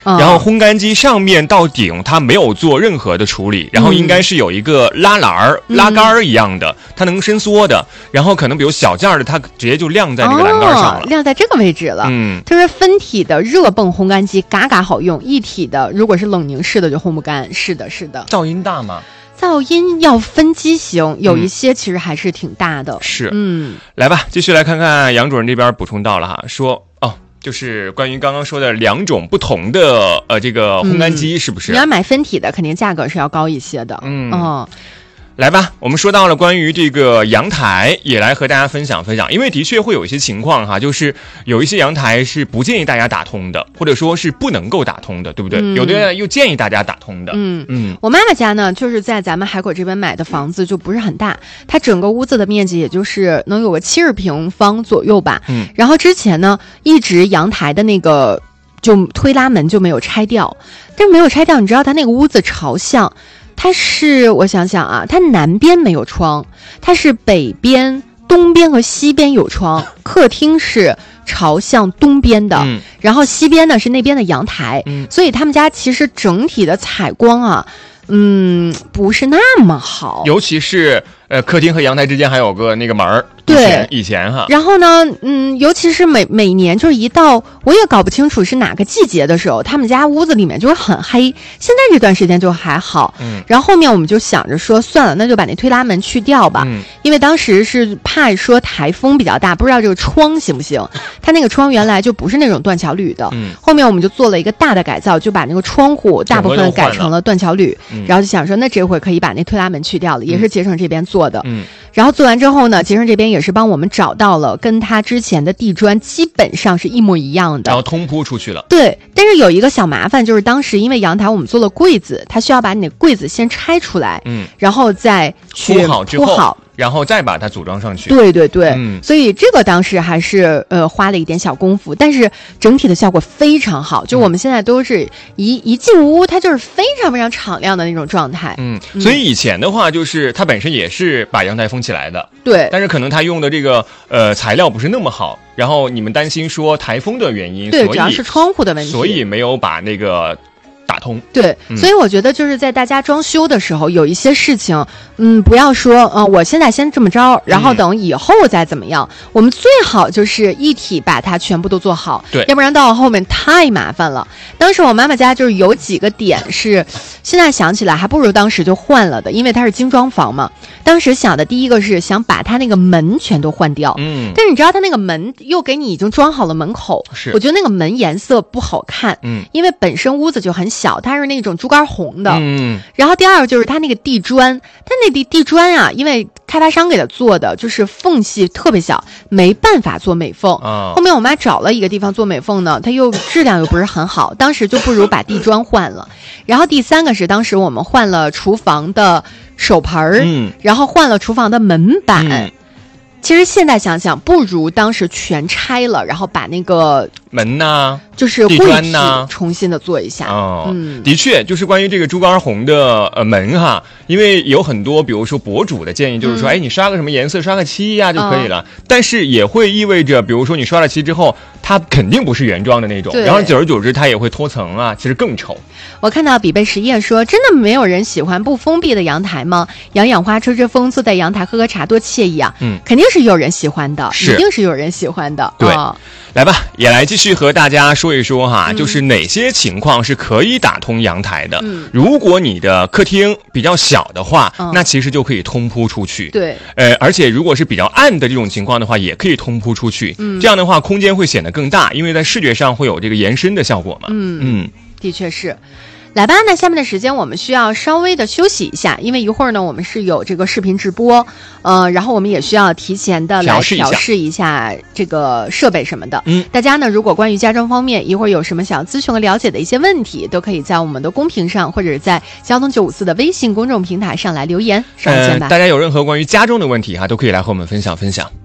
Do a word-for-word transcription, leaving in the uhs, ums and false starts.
嗯、 然后烘干机上面到顶它没有做任何的处理，然后应该是有一个拉篮儿、嗯、拉杆儿一样的，它能伸缩的，然后可能比如小件的它直接就晾在那个栏杆上了、 哦、晾在这个位置了。嗯，就是分体的热泵烘干机嘎嘎好用，一体的如果是冷凝式的就烘不干。是的是的。 噪音大吗？ 噪音要分机型，有一些其实还是挺大的。 嗯、是， 嗯， 来吧，继续来看看杨主任这边补充到了哈，说哦，就是关于刚刚说的两种不同的呃这个烘干机、嗯、是不是？ 你要买分体的，肯定价格是要高一些的。嗯。哦， 来吧，我们说到了关于这个阳台，也来和大家分享分享。因为的确会有一些情况哈，就是有一些阳台是不建议大家打通的，或者说是不能够打通的，对不对？嗯、有的人又建议大家打通的。嗯嗯。 我妈妈家呢，就是在咱们海口这边买的房子就不是很大，它整个屋子的面积也就是能有个七十平方左右吧。嗯。然后之前呢，一直阳台的那个就推拉门就没有拆掉，但是没有拆掉，你知道它那个屋子朝向。它是我想想啊，它南边没有窗，它是北边、东边和西边有窗，客厅是朝向东边的，嗯、然后西边呢是那边的阳台，嗯、所以他们家其实整体的采光啊，嗯，不是那么好， 尤其是呃客厅和阳台之间还有个那个门儿。 对， 以前哈， 然后呢，嗯，尤其是每每年就是一到，我也搞不清楚是哪个季节的时候，他们家屋子里面就是很黑。现在这段时间就还好，嗯，然后后面我们就想着说，算了，那就把那推拉门去掉吧，嗯，因为当时是怕说台风比较大，不知道这个窗行不行。它那个窗原来就不是那种断桥铝的，嗯，后面我们就做了一个大的改造，就把那个窗户大部分改成了断桥铝，嗯，然后就想说，那这回可以把那推拉门去掉了，也是节省这边做的，嗯。然后做完之后呢，节省这边也是帮我们找到了跟他之前的地砖基本上是一模一样的， 然后通铺出去了。 对，但是有一个小麻烦，就是当时因为阳台我们做了柜子，它需要把你的柜子先拆出来，嗯，然后再去铺好之后，铺好然后再把它组装上去。 对对对，嗯，所以这个当时还是呃花了一点小功夫，但是整体的效果非常好。就我们现在都是一一进屋，它就是非常非常敞亮的那种状态。 嗯，所以以前的话，就是它本身也是把阳台封起来的， 对， 但是可能它用的这个呃材料不是那么好，然后你们担心说台风的原因， 对，主要是窗户的问题， 所以没有把那个打通。 对、嗯、所以我觉得就是在大家装修的时候有一些事情嗯，不要说呃，我现在先这么着，然后等以后再怎么样、嗯、我们最好就是一体把它全部都做好， 对， 要不然到后面太麻烦了。当时我妈妈家就是有几个点是现在想起来还不如当时就换了的，因为它是精装房嘛。当时想的第一个是想把它那个门全都换掉，嗯，但是你知道它那个门又给你已经装好了门口， 是， 我觉得那个门颜色不好看，嗯，因为本身屋子就很小，它是那种猪肝红的，嗯，然后第二个就是它那个地砖，它那地地砖啊，因为开发商给它做的就是缝隙特别小，没办法做美缝，哦，后面我妈找了一个地方做美缝呢，它又质量又不是很好，当时就不如把地砖换了。然后第三个是当时我们换了厨房的手盆，嗯，然后换了厨房的门板，嗯，其实现在想想不如当时全拆了，然后把那个门呐， 就是柜体重新的做一下。 哦，嗯，的确，就是关于这个猪肝红的呃门哈，因为有很多比如说博主的建议就是说，嗯，哎，你刷个什么颜色，刷个漆呀，啊，就可以了，哦，但是也会意味着，比如说你刷了漆之后，它肯定不是原装的那种，然后久而久之它也会脱层啊，其实更丑。 我看到比贝实验说，真的没有人喜欢不封闭的阳台吗？养养花，吹吹风，坐在阳台喝喝茶，多惬意啊！嗯，肯定是有人喜欢的，一定是有人喜欢的。 对， 哦， 来吧，也来继续和大家说一说哈，嗯，就是哪些情况是可以打通阳台的。嗯，如果你的客厅比较小的话，嗯，那其实就可以通铺出去。 对， 呃，而且如果是比较暗的这种情况的话，也可以通铺出去。嗯，这样的话空间会显得更大，因为在视觉上会有这个延伸的效果嘛。 嗯嗯，的确是。来吧，那下面的时间我们需要稍微的休息一下，因为一会儿呢我们是有这个视频直播，呃，然后我们也需要提前的来调试一下这个设备什么的。嗯，大家呢如果关于家装方面一会儿有什么想要咨询和了解的一些问题，都可以在我们的公屏上或者在交通九五四的微信公众平台上来留言。稍后见吧。 呃、大家有任何关于家装的问题哈，都可以来和我们分享分享。